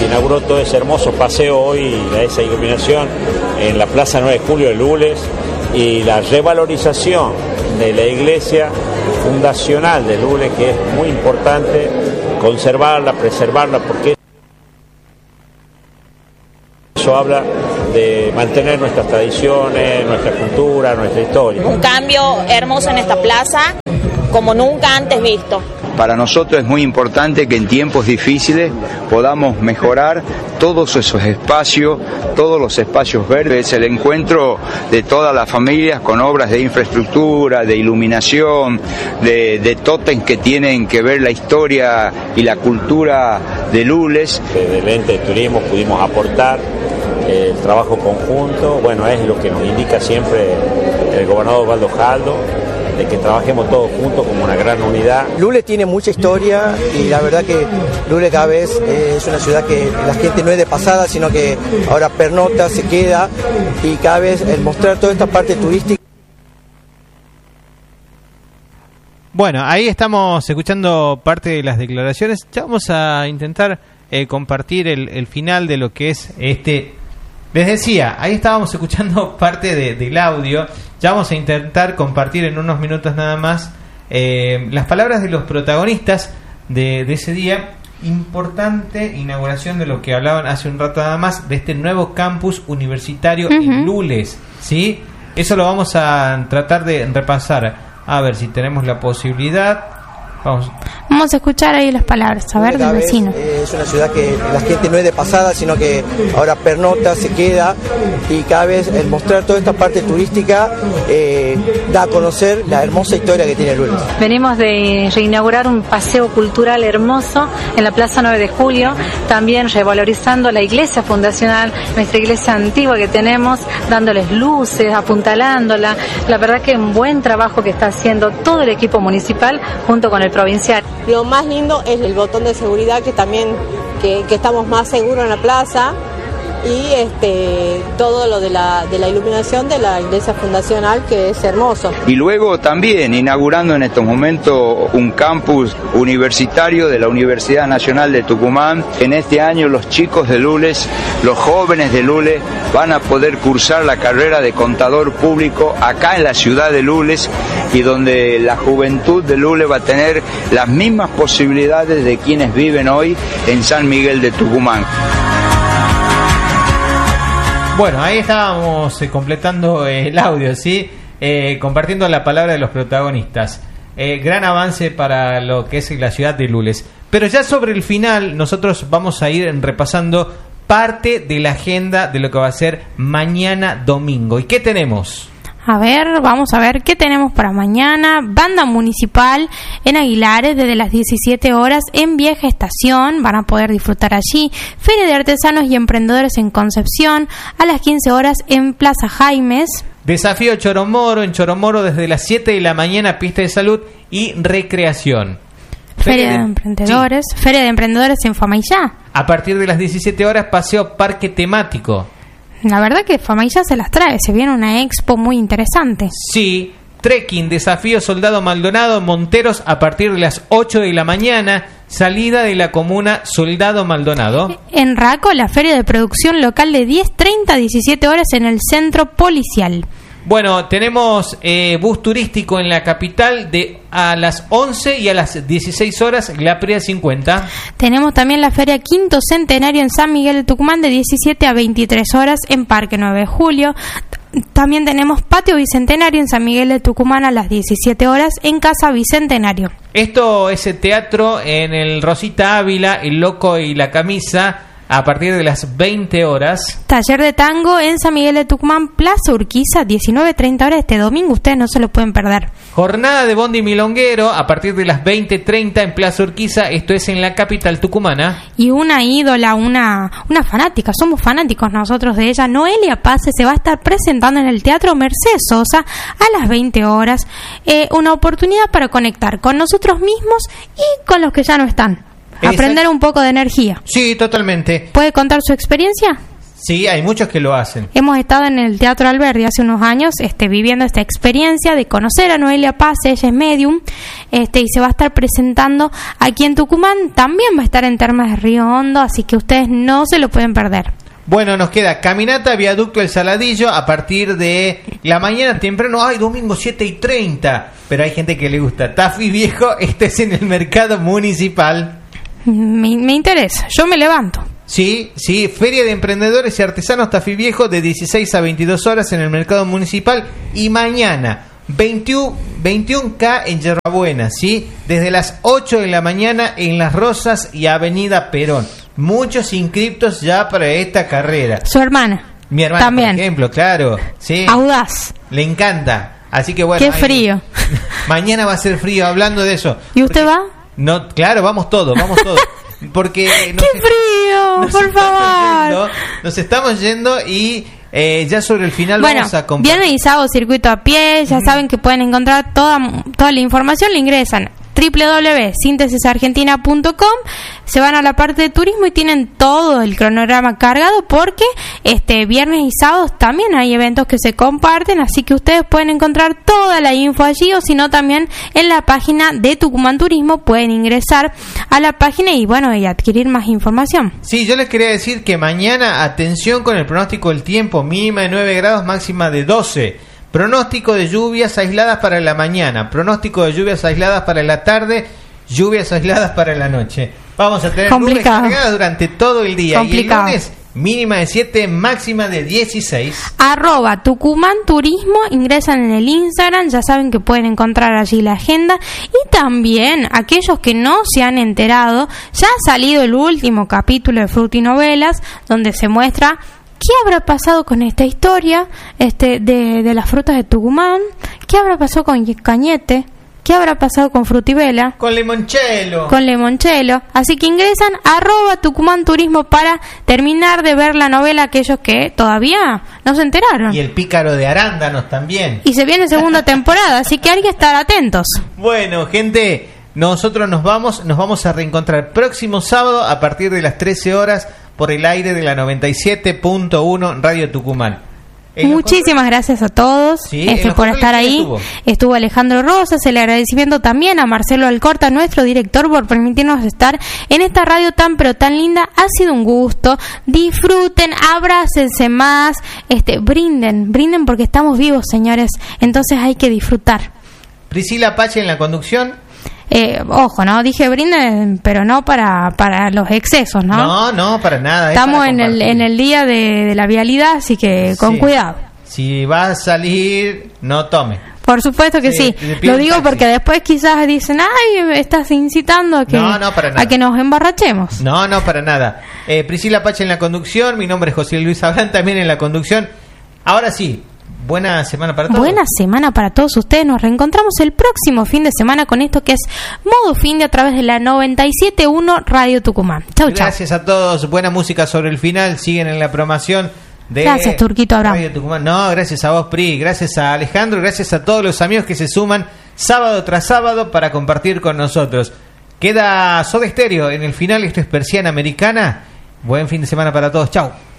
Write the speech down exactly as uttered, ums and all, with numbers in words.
se inauguró todo ese hermoso paseo hoy, esa iluminación en la Plaza nueve de Julio de Lules, y la revalorización de la iglesia fundacional de Lules, que es muy importante conservarla, preservarla, porque eso habla de mantener nuestras tradiciones, nuestra cultura, nuestra historia. Un cambio hermoso en esta plaza, como nunca antes visto. Para nosotros es muy importante que en tiempos difíciles podamos mejorar todos esos espacios, todos los espacios verdes, el encuentro de todas las familias con obras de infraestructura, de iluminación, de, de tótems que tienen que ver la historia y la cultura de Lules. Desde el ente de turismo pudimos aportar el trabajo conjunto, bueno, es lo que nos indica siempre el gobernador Osvaldo Jaldo, de que trabajemos todos juntos como una gran unidad. Lules tiene mucha historia y la verdad que Lules cada vez eh, es una ciudad que la gente no es de pasada, sino que ahora pernota, se queda, y cada vez el mostrar toda esta parte turística. Bueno, ahí estamos escuchando parte de las declaraciones. Ya vamos a intentar eh, compartir el, el final de lo que es este... Les decía, ahí estábamos escuchando parte de, del audio. Ya vamos a intentar compartir en unos minutos nada más eh, las palabras de los protagonistas de, de ese día. Importante inauguración de lo que hablaban hace un rato nada más, de este nuevo campus universitario uh-huh. en Lules, ¿sí? Eso lo vamos a tratar de repasar. A ver si tenemos la posibilidad. Vamos. Vamos a escuchar ahí las palabras, a ver, del vecino. Es una ciudad que la gente no es de pasada, sino que ahora pernota, se queda, y cada vez el mostrar toda esta parte turística eh, da a conocer la hermosa historia que tiene Lules. Venimos de reinaugurar un paseo cultural hermoso en la Plaza nueve de Julio, también revalorizando la iglesia fundacional, nuestra iglesia antigua que tenemos, dándoles luces, apuntalándola. La verdad que un buen trabajo que está haciendo todo el equipo municipal junto con el provincial. Lo más lindo es el botón de seguridad, que también que, que estamos más seguros en la plaza, y este todo lo de la de la iluminación de la iglesia fundacional, que es hermoso. Y luego también inaugurando en estos momentos un campus universitario de la Universidad Nacional de Tucumán. En este año los chicos de Lules, los jóvenes de Lules, van a poder cursar la carrera de contador público acá en la ciudad de Lules, y donde la juventud de Lules va a tener las mismas posibilidades de quienes viven hoy en San Miguel de Tucumán. Bueno, ahí estábamos eh, completando eh, el audio, ¿sí? Eh, compartiendo la palabra de los protagonistas. Eh, gran avance para lo que es la ciudad de Lules. Pero ya sobre el final, nosotros vamos a ir repasando parte de la agenda de lo que va a ser mañana domingo. ¿Y qué tenemos? A ver, vamos a ver qué tenemos para mañana. Banda municipal en Aguilares desde las diecisiete horas en Vieja Estación. Van a poder disfrutar allí. Feria de Artesanos y Emprendedores en Concepción a las quince horas en Plaza Jaimes. Desafío Choromoro en Choromoro desde las siete de la mañana, pista de salud y recreación. Feria, Feria de, de Emprendedores. Sí. Feria de Emprendedores en Famaillá. A partir de las diecisiete horas, paseo parque temático. La verdad que Famaillá se las trae, se viene una expo muy interesante. Sí, trekking, desafío Soldado Maldonado, Monteros a partir de las ocho de la mañana, salida de la comuna Soldado Maldonado. En Raco, la feria de producción local de diez treinta a diecisiete horas en el centro policial. Bueno, tenemos eh, bus turístico en la capital de a las once y a las dieciséis horas, la P R I A cincuenta. Tenemos también la Feria Quinto Centenario en San Miguel de Tucumán de diecisiete a veintitrés horas en Parque nueve de Julio. También tenemos Patio Bicentenario en San Miguel de Tucumán a las diecisiete horas en Casa Bicentenario. Esto es el teatro en el Rosita Ávila, El Loco y la Camisa, a partir de las veinte horas. Taller de tango en San Miguel de Tucumán, Plaza Urquiza, diecinueve treinta horas este domingo. Ustedes no se lo pueden perder. Jornada de bondi milonguero a partir de las veinte treinta en Plaza Urquiza. Esto es en la capital tucumana. Y una ídola, una, una fanática, somos fanáticos nosotros de ella, Noelia Pase, se va a estar presentando en el Teatro Mercedes Sosa a las veinte horas. Eh, una oportunidad para conectar con nosotros mismos y con los que ya no están. Aprender un poco de energía. Sí, totalmente. ¿Puede contar su experiencia? Sí, hay muchos que lo hacen. Hemos estado en el Teatro Alberdi hace unos años este, viviendo esta experiencia de conocer a Noelia Paz, ella es medium, este, y se va a estar presentando aquí en Tucumán, también va a estar en Termas de Río Hondo, así que ustedes no se lo pueden perder. Bueno, nos queda Caminata Viaducto El Saladillo a partir de la mañana temprano. ¡Ay, domingo siete y treinta! Pero hay gente que le gusta. Tafí Viejo, este es en el mercado municipal. Me, me interesa, yo me levanto. Sí, sí, Feria de Emprendedores y Artesanos Tafí Viejo de dieciséis a veintidós horas en el mercado municipal. Y mañana, veintiuno K en Yerbabuena, ¿sí? Desde las ocho de la mañana en Las Rosas y Avenida Perón. Muchos inscriptos ya para esta carrera. Su hermana. Mi hermana, también. Por ejemplo, claro. ¿Sí? Audaz. Le encanta. Así que bueno. Qué ahí, frío. Mañana va a ser frío, hablando de eso. ¿Y usted Porque, va? No, claro, vamos todos, vamos todos. Porque ¡qué frío! Por favor. Yendo, nos estamos yendo y eh, ya sobre el final bueno, vamos a compartir. Viernes y sábado circuito a pie, ya mm. saben que pueden encontrar toda, toda la información, le ingresan doble u doble u doble u punto síntesis argentina punto com, se van a la parte de turismo y tienen todo el cronograma cargado porque este viernes y sábados también hay eventos que se comparten, así que ustedes pueden encontrar toda la info allí o si no también en la página de Tucumán Turismo pueden ingresar a la página y bueno, y adquirir más información. Sí, yo les quería decir que mañana atención con el pronóstico del tiempo, mínima de nueve grados, máxima de doce. Pronóstico de lluvias aisladas para la mañana, pronóstico de lluvias aisladas para la tarde, lluvias aisladas para la noche. Vamos a tener nubes cargadas durante todo el día. Complicado. Y el lunes, mínima de siete, máxima de dieciséis. Arroba Tucumán Turismo, ingresan en el Instagram, ya saben que pueden encontrar allí la agenda. Y también, aquellos que no se han enterado, ya ha salido el último capítulo de Frutinovelas, donde se muestra ¿qué habrá pasado con esta historia este de, de las frutas de Tucumán? ¿Qué habrá pasado con Cañete? ¿Qué habrá pasado con Frutivela? Con Limoncello. Con Limoncello. Así que ingresan arroba Tucumán Turismo para terminar de ver la novela aquellos que todavía no se enteraron. Y el pícaro de arándanos también. Y se viene segunda temporada, así que hay que estar atentos. Bueno, gente, nosotros nos vamos, nos vamos a reencontrar próximo sábado a partir de las trece horas por el aire de la noventa y siete punto uno Radio Tucumán. Muchísimas gracias a todos sí, este, por estar ahí. Estuvo? estuvo Alejandro Rosas, el agradecimiento también a Marcelo Alcorta, nuestro director, por permitirnos estar en esta radio tan pero tan linda. Ha sido un gusto. Disfruten, abrácense más, este, brinden, brinden porque estamos vivos, señores. Entonces hay que disfrutar. Priscila Pache en la conducción. Eh, ojo, no dije brinden, pero no para para los excesos, ¿no? No, no, para nada. Estamos en el en el día de, de la vialidad, así que con sí. cuidado. Si vas a salir, no tome. Por supuesto que sí. sí. Lo digo porque después quizás dicen, ay, estás incitando a que no, no, para nada. a que nos emborrachemos. No, no, para nada. Eh, Priscila Pache en la conducción, mi nombre es José Luis Abrán también en la conducción. Ahora sí. Buena semana para todos. Buena semana para todos ustedes. Nos reencontramos el próximo fin de semana con esto que es Modo Fin de a través de la noventa y siete punto uno Radio Tucumán. Chau, chau. Gracias a todos. Buena música sobre el final. Siguen en la programación de Gracias, Turquito Abraham. Radio Tucumán. No, gracias a vos, Pri. Gracias a Alejandro. Gracias a todos los amigos que se suman sábado tras sábado para compartir con nosotros. Queda Soda Stereo en el final. Esto es Persiana Americana. Buen fin de semana para todos. Chau.